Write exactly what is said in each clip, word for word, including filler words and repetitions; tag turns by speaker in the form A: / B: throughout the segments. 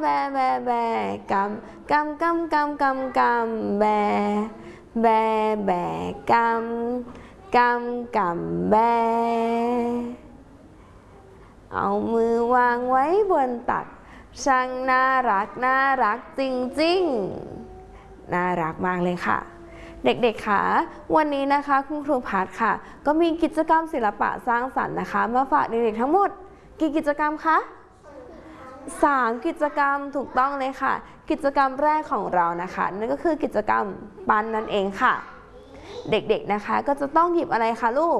A: แบแบแบกำกำกำกำกำกำแบแบแบกำกำกำแบเอามือวางไว้บนตักช่างน่ารักน่ารักจริงๆน่ารักมากเลยค่ะเด็กๆค่ะวันนี้นะคะคุณครูพัฒน์ค่ะก็มีกิจกรรมศิลปะสร้างสรรค์นะคะมาฝากเด็กๆทั้งหมดกี่กิจกรรมคะสามกิจกรรมถูกต้องเลยค่ะกิจกรรมแรกของเรานะคะนั่นก็คือกิจกรรมปั้นนั่นเองค่ะเด็กๆนะคะก็จะต้องหยิบอะไรคะลูก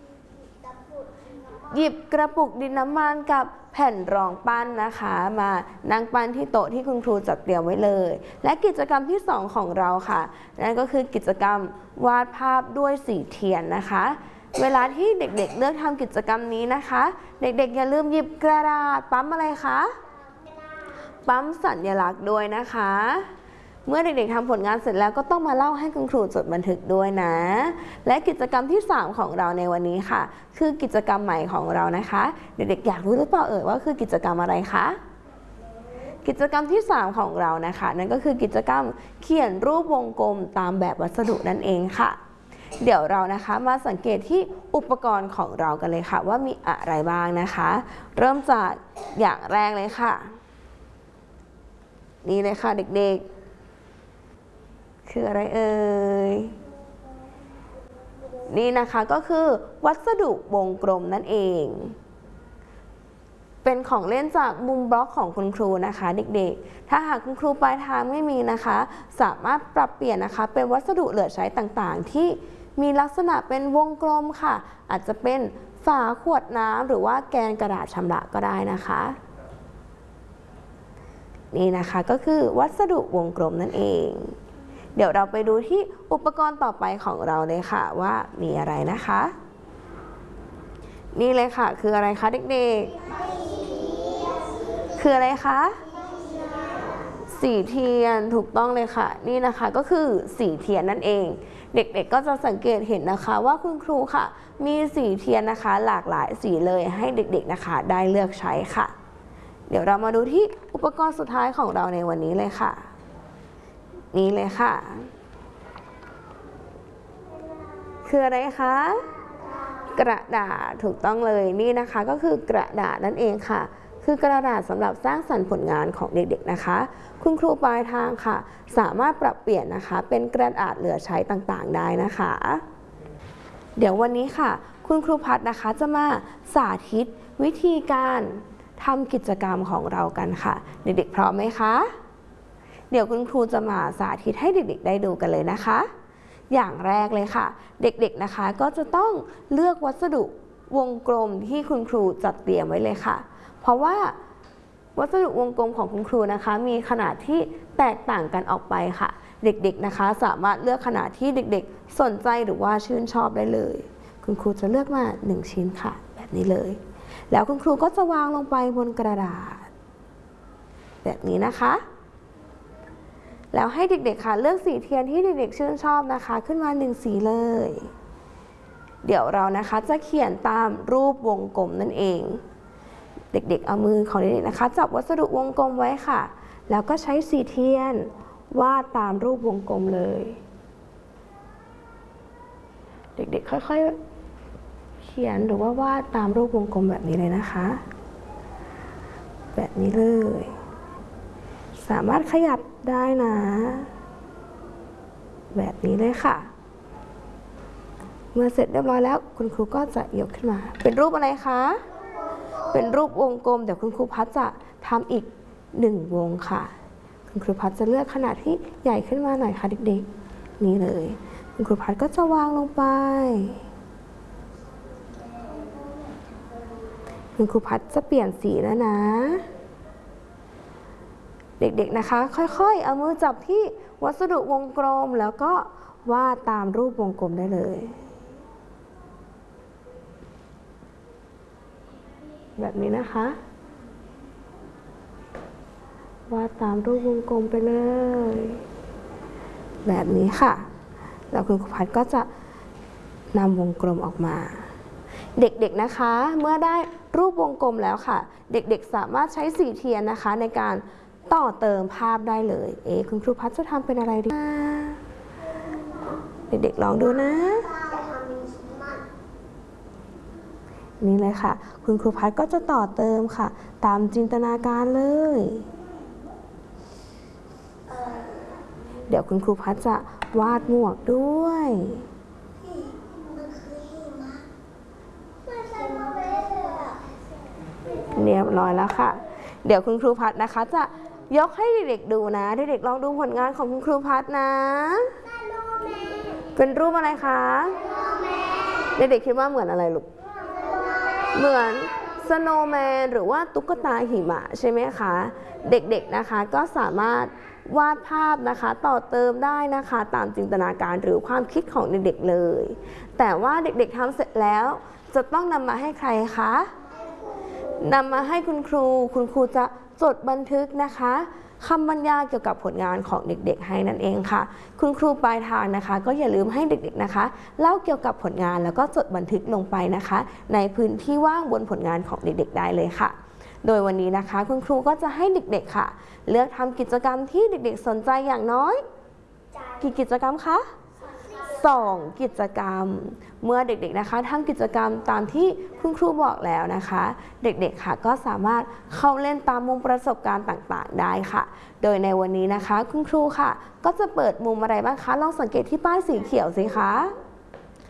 A: หยิบกระปุกดินน้ำมันกับแผ่นรองปั้นนะคะมานั่งปั้นที่โต๊ะที่คุณครูจัดเตรียมไว้เลยและกิจกรรมที่สองของเราค่ะนั่นก็คือกิจกรรมวาดภาพด้วยสีเทียนนะคะเวลาที่เด็กๆเลือกทำกิจกรรมนี้นะคะเด็กๆอย่าลืมหยิบกระดาษปั๊มอะไรคะปั๊มสัญลักษณ์ด้วยนะคะเมื่อเด็กๆทำผลงานเสร็จแล้วก็ต้องมาเล่าให้คุณครูจดบันทึกด้วยนะและกิจกรรมที่สามของเราในวันนี้ค่ะคือกิจกรรมใหม่ของเรานะคะเด็กๆอยากรู้หรือเปล่าเอ่ยว่าคือกิจกรรมอะไรคะกิจกรรมที่สามของเรานะคะนั่นก็คือกิจกรรมเขียนรูปวงกลมตามแบบวัสดุนั่นเองค่ะเดี๋ยวเรานะคะมาสังเกตที่อุปกรณ์ของเรากันเลยค่ะว่ามีอะไรบ้างนะคะเริ่มจากอย่างแรกเลยค่ะนี่เลยค่ะเด็กๆคืออะไรเอ่ยนี่นะคะก็คือวัสดุวงกลมนั่นเองเป็นของเล่นจากมุมบล็อกของคุณครูนะคะเด็กๆถ้าหากคุณครูปลายทางไม่มีนะคะสามารถปรับเปลี่ยนนะคะเป็นวัสดุเหลือใช้ต่างๆที่มีลักษณะเป็นวงกลมค่ะอาจจะเป็นฝาขวดน้ำหรือว่าแกนกระดาษชำระก็ได้นะคะนี่นะคะก็คือวัสดุวงกลมนั่นเองเดี๋ยวเราไปดูที่อุปกรณ์ต่อไปของเราเลยค่ะว่ามีอะไรนะคะนี่เลยค่ะคืออะไรคะเด็กๆคืออะไรคะสีเทียนถูกต้องเลยค่ะนี่นะคะก็คือสีเทียนนั่นเองเด็กๆก็จะสังเกตเห็นนะคะว่าคุณครูค่ะมีสีเทียนนะคะหลากหลายสีเลยให้เด็กๆนะคะได้เลือกใช้ค่ะเดี๋ยวเรามาดูที่อุปกรณ์สุดท้ายของเราในวันนี้เลยค่ะนี่เลยค่ะคืออะไรคะกระดาษถูกต้องเลยนี่นะคะก็คือกระดาษนั่นเองค่ะคือกระดาษสำหรับสร้างสรรค์ผลงานของเด็กๆนะคะคุณครูปลายทางค่ะสามารถปรับเปลี่ยนนะคะเป็นกระดาษเหลือใช้ต่างๆได้นะคะเดี๋ยววันนี้ค่ะคุณครูพัฒน์นะคะจะมาสาธิตวิธีการทำกิจกรรมของเรากันค่ะเด็กๆพร้อมไหมคะเดี๋ยวคุณครูจะมาสาธิตให้เด็กๆได้ดูกันเลยนะคะอย่างแรกเลยค่ะเด็กๆนะคะก็จะต้องเลือกวัสดุวงกลมที่คุณครูจัดเตรียมไว้เลยค่ะเพราะว่าวัสดุวงกลมของคุณครูนะคะมีขนาดที่แตกต่างกันออกไปค่ะเด็กๆนะคะสามารถเลือกขนาดที่เด็กๆสนใจหรือว่าชื่นชอบได้เลยคุณครูจะเลือกมาหนึ่งชิ้นค่ะแบบนี้เลยแล้วคุณครูก็จะวางลงไปบนกระดาษแบบนี้นะคะแล้วให้เด็กๆค่ะเลือกสีเทียนที่เด็กๆชื่นชอบนะคะขึ้นมาหนึ่งสีเลยเดี๋ยวเรานะคะจะเขียนตามรูปวงกลมนั่นเองเด็กๆเอามือของเด็กๆนะคะจับวัสดุวงกลมไว้ค่ะแล้วก็ใช้สีเทียนวาดตามรูปวงกลมเลยเด็กๆค่อยๆเขียนหรือว่าวาดตามรูปวงกลมแบบนี้เลยนะคะแบบนี้เลยสามารถขยับได้นะแบบนี้เลยค่ะเมื่อเสร็จเรียบร้อยแล้วคุณครูก็จะยกขึ้นมาเป็นรูปอะไรคะเป็นรูปวงกลมเดี๋ยวคุณครูพัฒน์จะทำอีกหนึ่งวงค่ะคุณครูพัฒน์จะเลือกขนาดที่ใหญ่ขึ้นมาหน่อยค่ะเด็กๆนี่เลยคุณครูพัฒน์ก็จะวางลงไปคุณครูพัฒน์จะเปลี่ยนสีแล้วนะเด็กๆนะคะค่อยๆเอามือจับที่วัสดุวงกลมแล้วก็วาดตามรูปวงกลมได้เลยแบบนี้นะคะวาดตามรูปวงกลมไปเลยแบบนี้ค่ะแล้วคุณครูพัฒน์ก็จะนำวงกลมออกมาเด็กๆนะคะเมื่อได้รูปวงกลมแล้วค่ะเด็กๆสามารถใช้สีเทียนนะคะในการต่อเติมภาพได้เลยเอ๊ะคุณครูพัดจะทำเป็นอะไรดีเด็กๆลองดูนะนี่เลยค่ะคุณครูพัดก็จะต่อเติมค่ะตามจินตนาการเลยเดี๋ยวคุณครูพัดจะวาดหมวกด้วยเรียบร้อยแล้วค่ะเดี๋ยวคุณครูพัดนะคะจะยกให้เด็กๆดูนะเด็กๆลองดูผลงานของคุณครูพัดนะเป็นรูปอะไรคะเด็กๆคิดว่าเหมือนอะไรลูกเหมือนสโนว์แมนหรือว่าตุ๊กตาหิมะใช่ไหมคะเด็กๆนะคะก็สามารถวาดภาพนะคะต่อเติมได้นะคะตามจินตนาการหรือความคิดของเด็กๆเลยแต่ว่าเด็กๆทำเสร็จแล้วจะต้องนำมาให้ใครคะนำมาให้คุณครูคุณครูจะจดบันทึกนะคะคำบรรยายเกี่ยวกับผลงานของเด็กๆให้นั่นเองค่ะคุณครูปลายทางนะคะก็อย่าลืมให้เด็กๆนะคะเล่าเกี่ยวกับผลงานแล้วก็จดบันทึกลงไปนะคะในพื้นที่ว่างบนผลงานของเด็กๆได้เลยค่ะโดยวันนี้นะคะคุณครูก็จะให้เด็กๆค่ะเลือกทำกิจกรรมที่เด็กๆสนใจอย่างน้อยกี่กิจกรรมคะสองกิจกรรมเมื่อเด็กๆนะคะทำกิจกรรมตามที่คุณครูบอกแล้วนะคะเด็กๆค่ะก็สามารถเข้าเล่นตามมุมประสบการณ์ต่างๆได้ค่ะโดยในวันนี้นะคะคุณครูค่ะก็จะเปิดมุมอะไรบ้างคะลองสังเกตที่ป้ายสีเขียวสิคะ